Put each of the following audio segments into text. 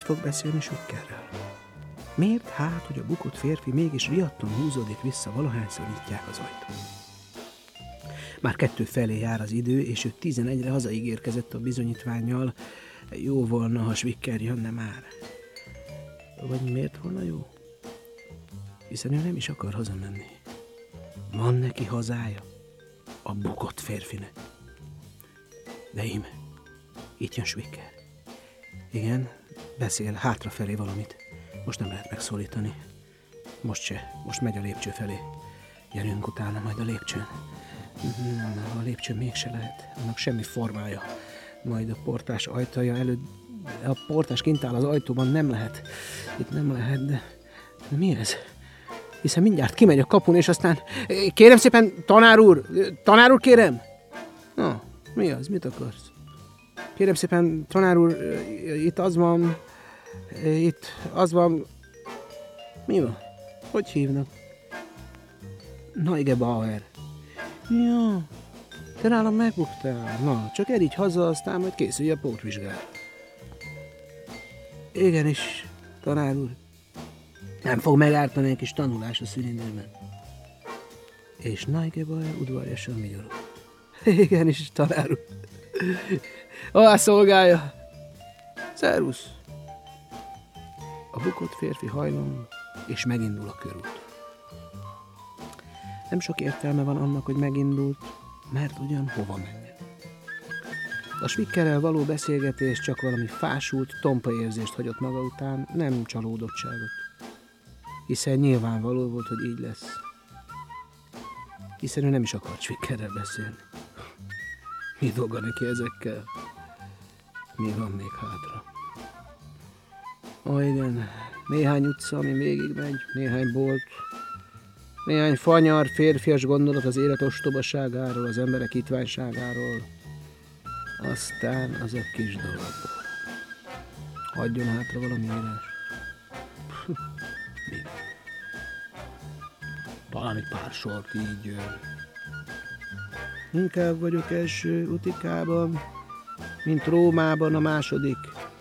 fog beszélni Swickerrel. Miért hát, hogy a bukott férfi mégis riadtan húzódik vissza, valahányszor nyitják az ajtót? Már 2 felé jár az idő, és ő 11-re hazaígérkezett a bizonyítvánnyal. Jó volna, ha Swicker jönne már. Vagy miért volna jó? Hiszen ő nem is akar hazamenni. Van neki hazája, a bukott férfinek. De íme, itt jön Swicker. Igen, beszél hátrafelé valamit. Most nem lehet megszólítani. Most se, most megy a lépcső felé. Gyerünk utána majd a lépcsőn. Nem, a lépcsőn mégse lehet. Annak semmi formája. Majd a portás ajtaja előtt. A portás kint áll az ajtóban, nem lehet. Itt nem lehet, de mi ez? Hiszen mindjárt kimegy a kapun, és aztán... Kérem szépen, tanár úr, kérem! Na, mi az? Mit akarsz? Kérem szépen, tanár úr, itt az van... Mi van? Hogy hívnak? Neugebauer. Ja, te nálam megbuktál. Na, csak erígy haza, aztán majd készülj a pótvizsgára. Igenis, tanár úr. Nem fog megártani egy kis tanulás a szülindőben. És Neugebauer udvariasan vigyorog. Igenis, tanár úr. Alá szolgálja. Szervusz. A bukott férfi hajlong, és megindul a körút. Nem sok értelme van annak, hogy megindult, mert ugyan hova menjen. A Swickerrel való beszélgetés csak valami fásult, tompa érzést hagyott maga után, nem csalódottságot. Hiszen nyilvánvaló volt, hogy így lesz. Hiszen ő nem is akart Swickerrel beszélni. Mi dolga neki ezekkel? Mi van még hátra? Ó, igen, néhány utca, ami végigmegy, néhány bolt, néhány fanyar, férfias gondolat az élet ostobaságáról, az emberek hitványságáról. Aztán az a kis dolog. Hagyjon hátra valami írás. Mi? Talán egy pár sort így. Inkább vagyok első utikában, mint Rómában a második.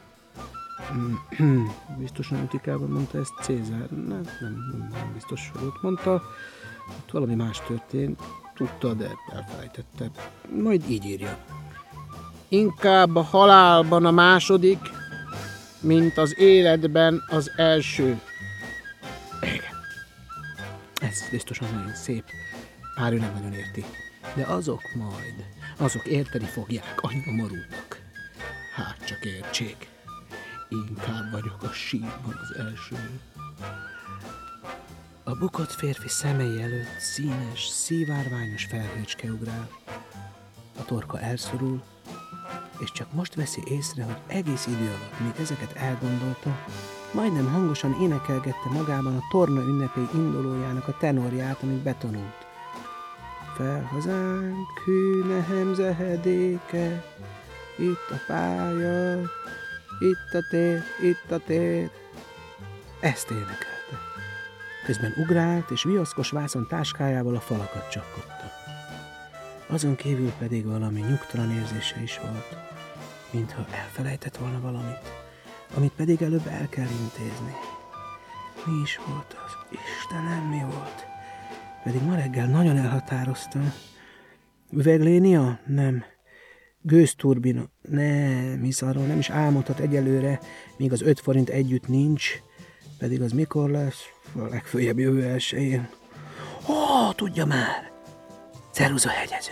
Biztosan utikában mondta ezt Cézár. Nem biztos, hogy ott mondta. Ott valami más történt. Tudta, de elfelejtette. Majd így írja. Inkább a halálban a második, mint az életben az első. Igen. Ez biztosan nagyon szép. Bár ő nem nagyon érti. De azok érteni fogják, anyja marultak. Hát csak értsék. Inkább vagyok a sírban az első. A bukott férfi szemei előtt színes, szivárványos felhőcske ugrál. A torka elszorul, és csak most veszi észre, hogy egész idő alatt, míg ezeket elgondolta, majdnem hangosan énekelgette magában a torna ünnepély indulójának a tenorját, amit betanult. Fel hazánk, hű nehemzehedéke, itt a pálya, itt a tér. Ezt énekelte. Közben ugrált, és viaszkos vászon táskájával a falakat csapkodta. Azon kívül pedig valami nyugtalan érzése is volt, mintha elfelejtett volna valamit, amit pedig előbb el kell intézni. Mi is volt az? Istenem, mi volt? Pedig ma reggel nagyon elhatároztam. Üveglénia? Nem. Gőzturbina? Nem, hisz arról nem is álmodhat egyelőre, míg az 5 forint együtt nincs, pedig az mikor lesz? A legfőjebb jövő elsőjén. Ó, tudja már! Ceruzahegyező.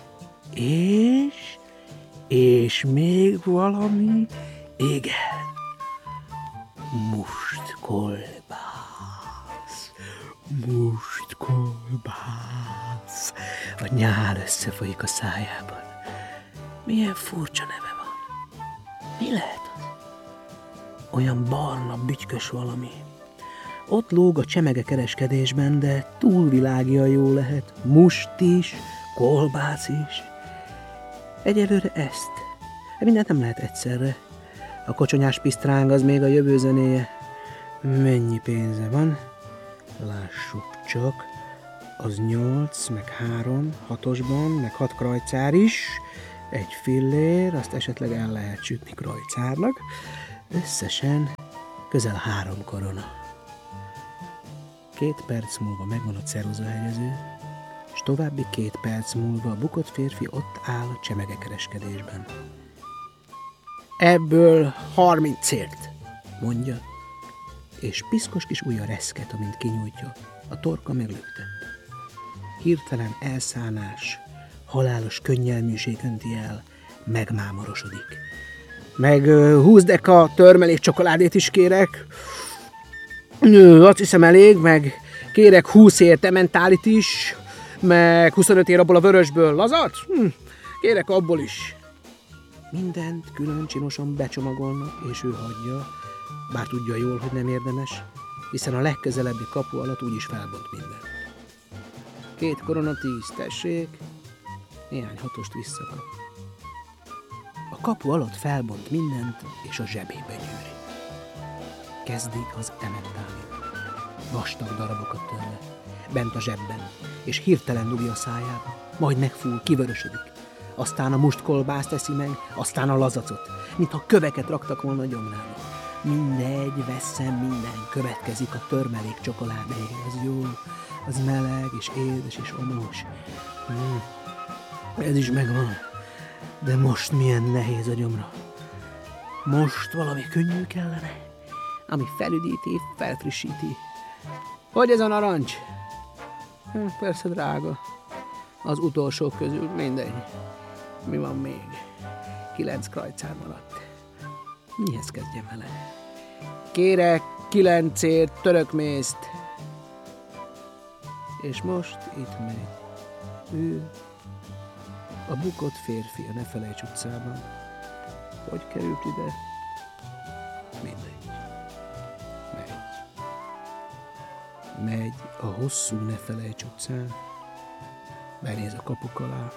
És még valami, igen. Mustkolbász. A nyál összefolyik a szájában. Milyen furcsa neve van. Mi lehet az? Olyan barna, bütykös valami. Ott lóg a csemege kereskedésben, de túlvilágian jó lehet. Must is, kolbász is. Egyelőre ezt. Mindent nem lehet egyszerre. A kocsonyás pisztráng az még a jövő zenéje. Mennyi pénze van? Lássuk csak. Az 8, meg 3, 6-osban, meg 6 krajcár is. 1 fillér, azt esetleg el lehet sütni krajcárnak. Összesen közel 3 korona. 2 perc múlva megvan a ceruzahegyező, és további 2 perc múlva a bukott férfi ott áll a csemegekereskedésben. Ebből 30-ért, mondja, és piszkos kis ujja reszket, amint kinyújtja, a torka meglökte. Hirtelen elszánás, halálos könnyelműség önti el, megmámorosodik. Meg 20 deka törmelék csokoládét is kérek. Azt hiszem elég, meg kérek 20 ért ementálit is, meg 25 ér abból a vörösből. Lazat? Kérek abból is. Mindent külön csinosan becsomagolnak, és ő hagyja, bár tudja jól, hogy nem érdemes, hiszen a legközelebbi kapu alatt úgyis felbont minden. 2 korona 10, tessék, néhány hatost visszakap. A kapu alatt felbont mindent, és a zsebébe gyűri. Kezdi az ementálit. Vastag darabokat törle, bent a zsebben, és hirtelen dugja a szájába, majd megfúl, kivörösödik. Aztán a mustkolbászt teszi meg, aztán a lazacot, mintha köveket raktak volna a gyomrába. Mindegy, veszem, minden következik a törmelék csokoládé. Az jó, az meleg, és édes, és omos. Ez is megvan, de most milyen nehéz a gyomra. Most valami könnyű kellene, ami felüdíti, felfrissíti. Hogy ez a narancs? Persze drága. Az utolsók közül mindegy. Mi van még? 9 krajcár maradt. Mihez kezdjem vele? Kérek 9 ért törökmészt. És most itt megy. Ő, a bukott férfi a Ne Felejts utcában. Hogy került ide? Mindegy. Megy a hosszú Ne Felejts utcán. Benéz a kapuk alá.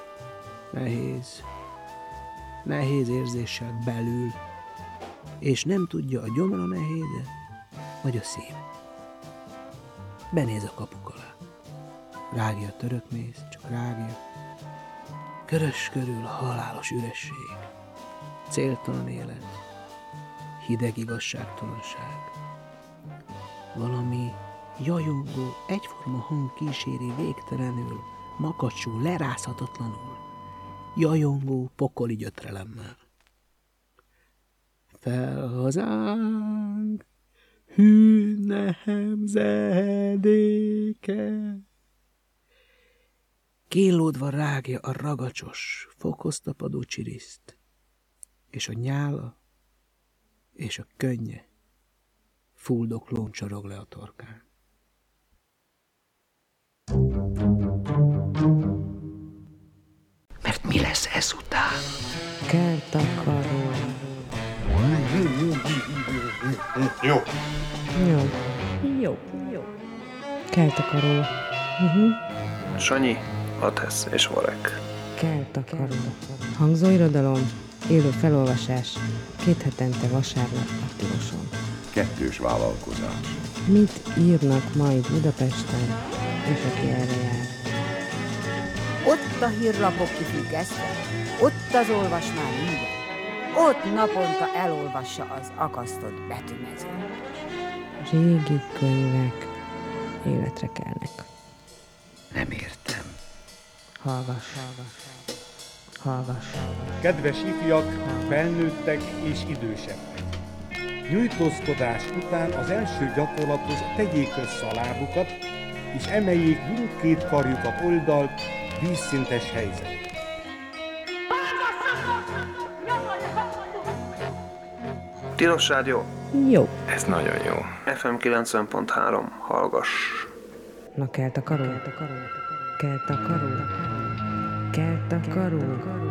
Nehéz érzéssel belül, és nem tudja, a gyomra nehéze, vagy a szív. Benéz a kapuk alá. Rágja a törökmész, csak rágja. Körös körül a halálos üresség. Céltalan élet. Hideg igazságtalanság. Valami jajongó, egyforma hang kíséri végtelenül, makacsú, lerázhatatlanul, jajongó, pokoli gyötrelemmel. Fel hazánk, hű nemzedéke. Kínlódva rágja a ragacsos, fokhoz tapadó csiriszt, és a nyála és a könnye fuldoklón csorog le a torkán. Mert mi lesz ezután? Kertakaró. Jó. Kertakaró. Sanyi, Atesz és Varek. Kertakaró. Hangzóirodalom, élő felolvasás, 2 hetente vasárnap a Tiloson. 2 vállalkozás. Mit írnak majd Budapesten, és aki erre jár? Ott a hírlapok kifüggesztve, ott az olvasmány minden, ott naponta elolvassa az akasztott betűmező. Régi könyvek életre kelnek. Nem értem. Hallgass. Kedves ifjak, felnőttek és idősebbek! Nyújtózkodás után az első gyakorlathoz tegyék össze a lábukat, és emeljék mindkét karjukat oldalt, vízszintes helyzet. Tilos Rádió. Jó. Ez nagyon jó. FM 90.3, hallgass. Na, Kertakaró. Kertakaró.